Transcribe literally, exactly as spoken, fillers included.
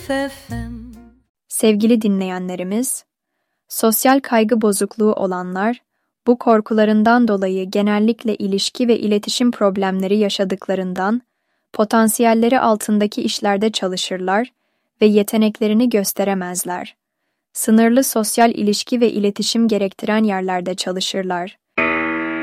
F M. Sevgili dinleyenlerimiz, sosyal kaygı bozukluğu olanlar, bu korkularından dolayı genellikle ilişki ve iletişim problemleri yaşadıklarından, potansiyelleri altındaki işlerde çalışırlar ve yeteneklerini gösteremezler. Sınırlı sosyal ilişki ve iletişim gerektiren yerlerde çalışırlar.